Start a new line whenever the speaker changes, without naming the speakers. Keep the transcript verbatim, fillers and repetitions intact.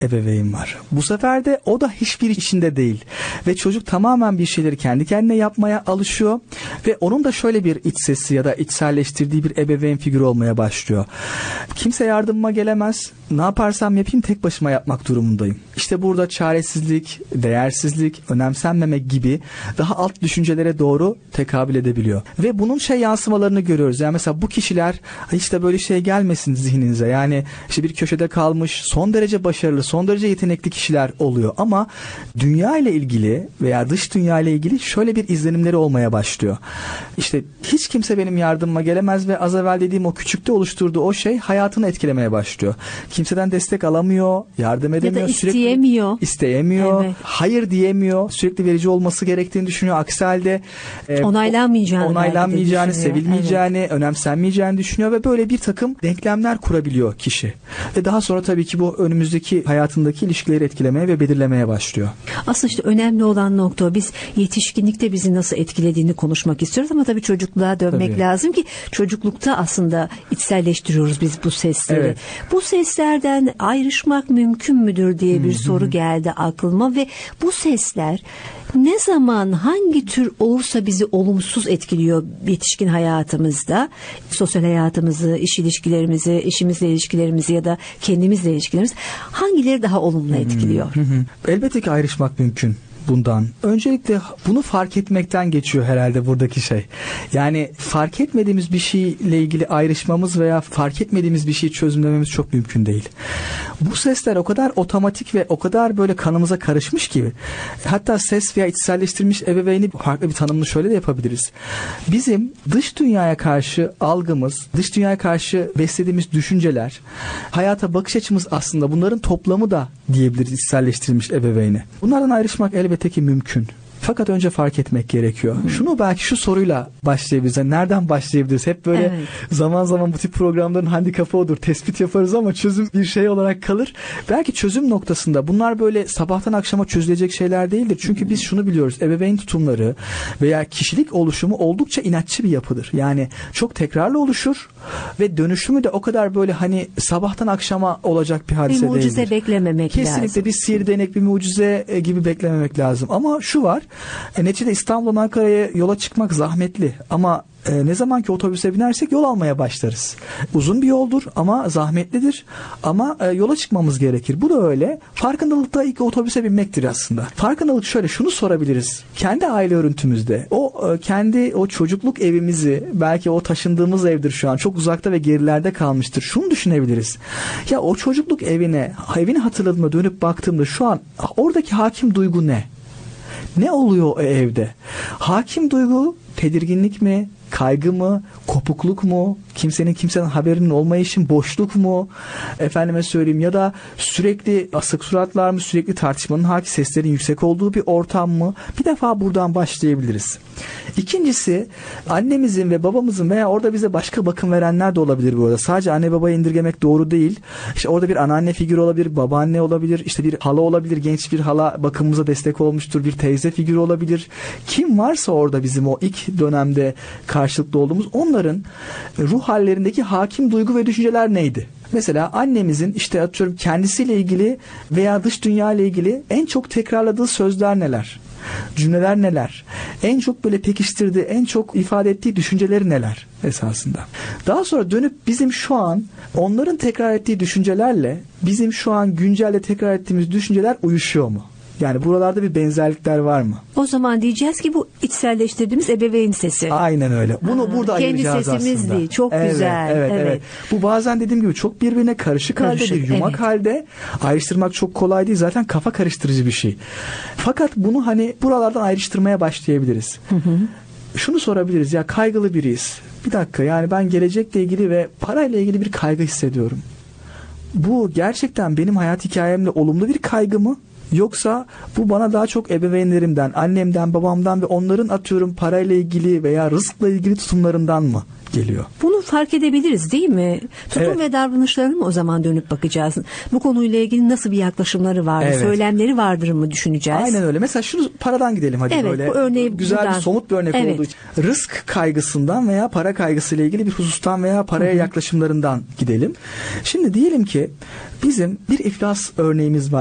ebeveyn var. Bu sefer de o da hiçbir işinde değil. Ve çocuk tamamen bir şeyleri kendi kendine yapmaya alışıyor. Ve onun da şöyle bir iç sesi ya da içselleştirdiği bir ebeveyn figürü olmaya başlıyor. Kimse yardımıma gelemez. Ne yaparsam yapayım tek başıma yapmak durumundayım. İşte burada çaresizlik, değersizlik, önemsenmeme gibi daha alt düşüncelere doğru tekabül edebiliyor. Ve bunun şey yansımalarını görüyoruz. Yani mesela bu kişiler işte böyle şey gelmesin zihninize. Yani işte bir köşede kalmış, son derece başarılı, son derece yetenekli kişiler oluyor. Ama dünya ile ilgili veya dış dünya ile ilgili şöyle bir izlenimleri olmaya başlıyor. İşte hiç kimse benim yardımıma gelemez ve az evvel dediğim o küçükte oluşturduğu o şey hayatını etkilemeye başlıyor. Kimseden destek alamıyor, yardım edemiyor,
ya da isteyemiyor.
Sürekli isteyemiyor, evet. Hayır diyemiyor, sürekli verici olması gerektiğini düşünüyor. Aksi halde e,
onaylanmayacağını,
onaylanmayacağını, sevilmeyeceğini, evet. önemsenmeyeceğini düşünüyor ve böyle bir takım denklemler kurabiliyor kişi. Ve daha sonra tabii ki bu önümüzdeki hayatındaki ilişkileri etkilemeye ve belirlemeye başlıyor.
Aslında işte önemli olan nokta o. Biz yetişkinlikte bizi nasıl etkilediğini konuşmak istiyoruz ama tabii çocukluğa dönmek tabii. lazım ki çocuklukta aslında içselleştiriyoruz biz bu sesleri. Evet. Bu seslerden ayrışmak mümkün müdür diye bir Hı-hı. soru geldi aklıma ve bu sesler ne zaman hangi tür olursa bizi olumsuz etkiliyor yetişkin hayatımızda, sosyal hayatımızı, iş ilişkilerimizi, eşimizle ilişkilerimizi ya da kendimizle ilişkilerimizi hangileri daha olumlu etkiliyor?
Hı hı. Elbette ki ayrışmak mümkün bundan. Öncelikle bunu fark etmekten geçiyor herhalde buradaki şey. Yani fark etmediğimiz bir şeyle ilgili ayrışmamız veya fark etmediğimiz bir şeyi çözümlememiz çok mümkün değil. Bu sesler o kadar otomatik ve o kadar böyle kanımıza karışmış ki hatta ses veya içselleştirilmiş ebeveyni farklı bir tanımını şöyle de yapabiliriz. Bizim dış dünyaya karşı algımız, dış dünyaya karşı beslediğimiz düşünceler, hayata bakış açımız aslında bunların toplamı da diyebiliriz içselleştirilmiş ebeveyni. Bunlardan ayrışmak elbette ki mümkün. Fakat önce fark etmek gerekiyor. Hmm. Şunu belki şu soruyla başlayabiliriz. Yani nereden başlayabiliriz? Hep böyle evet. zaman zaman bu tip programların handikapı odur. Tespit yaparız ama çözüm bir şey olarak kalır. Belki çözüm noktasında bunlar böyle sabahtan akşama çözülecek şeyler değildir. Çünkü hmm. biz şunu biliyoruz. Ebeveyn tutumları veya kişilik oluşumu oldukça inatçı bir yapıdır. Yani çok tekrarlı oluşur ve dönüşümü de o kadar böyle hani sabahtan akşama olacak bir hadise değildir.
Bir mucize değildir. beklememek
Kesinlikle
lazım.
Kesinlikle bir sihir denek, bir mucize gibi beklememek lazım. Ama şu var. E, neticede İstanbul'dan Ankara'ya yola çıkmak zahmetli ama e, ne zaman ki otobüse binersek yol almaya başlarız. Uzun bir yoldur ama zahmetlidir ama e, yola çıkmamız gerekir. Bu da öyle. Farkındalıkta ilk otobüse binmektir aslında. Farkındalık şöyle, şunu sorabiliriz. Kendi aile örüntümüzde o e, kendi o çocukluk evimizi, belki o taşındığımız evdir şu an, çok uzakta ve gerilerde kalmıştır. Şunu düşünebiliriz. Ya o çocukluk evine, evini hatırladığımda dönüp baktığımda şu an oradaki hakim duygu ne? Ne oluyor o evde? Hakim duygu tedirginlik mi? Kaygı mı? Kopukluk mu? Kimsenin kimsenin haberinin olmayışı, boşluk mu? Efendime söyleyeyim, ya da sürekli asık suratlar mı? Sürekli tartışmanın hakim, seslerin yüksek olduğu bir ortam mı? Bir defa buradan başlayabiliriz. İkincisi, annemizin ve babamızın veya orada bize başka bakım verenler de olabilir bu arada. Sadece anne babayı indirgemek doğru değil. İşte orada bir anneanne figürü olabilir, babaanne olabilir, işte bir hala olabilir, genç bir hala bakımımıza destek olmuştur, bir teyze figürü olabilir. Kim varsa orada bizim o ilk dönemde karşılıklı olduğumuz, onların ruh hallerindeki hakim duygu ve düşünceler neydi? Mesela annemizin işte atıyorum kendisiyle ilgili veya dış dünya ile ilgili en çok tekrarladığı sözler neler? Cümleler neler? En çok böyle pekiştirdiği, en çok ifade ettiği düşünceleri neler esasında? Daha sonra dönüp bizim şu an onların tekrar ettiği düşüncelerle bizim şu an güncelde tekrar ettiğimiz düşünceler uyuşuyor mu? Yani buralarda bir benzerlikler var mı?
O zaman diyeceğiz ki bu içselleştirdiğimiz ebeveyn sesi.
Aynen öyle. Bunu Aa, burada ayıracağız aslında. Kendi sesimiz değil.
Çok
evet,
güzel.
Evet, evet, evet. Bu bazen dediğim gibi çok birbirine karışık, karışık halde bir yumak evet. halde. Ayrıştırmak çok kolay değil. Zaten kafa karıştırıcı bir şey. Fakat bunu hani buralardan ayrıştırmaya başlayabiliriz. Hı hı. Şunu sorabiliriz. Ya kaygılı biriyiz. Bir dakika, yani ben gelecekle ilgili ve parayla ilgili bir kaygı hissediyorum. Bu gerçekten benim hayat hikayemle olumlu bir kaygı mı? Yoksa bu bana daha çok ebeveynlerimden, annemden, babamdan ve onların atıyorum parayla ilgili veya rızkla ilgili tutumlarından mı geliyor.
Bunu fark edebiliriz değil mi? Tutum
Evet.
ve davranışlarına mı o zaman dönüp bakacağız? Bu konuyla ilgili nasıl bir yaklaşımları var,
Evet.
söylemleri vardır mı düşüneceğiz?
Aynen öyle. Mesela şunu paradan gidelim hadi
Evet,
böyle.
bu örneği
güzel
buradan-
bir somut bir örnek
Evet.
olduğu için. Rızk kaygısından veya para kaygısıyla ilgili bir husustan veya paraya yaklaşımlarından gidelim. Şimdi diyelim ki bizim bir iflas örneğimiz var.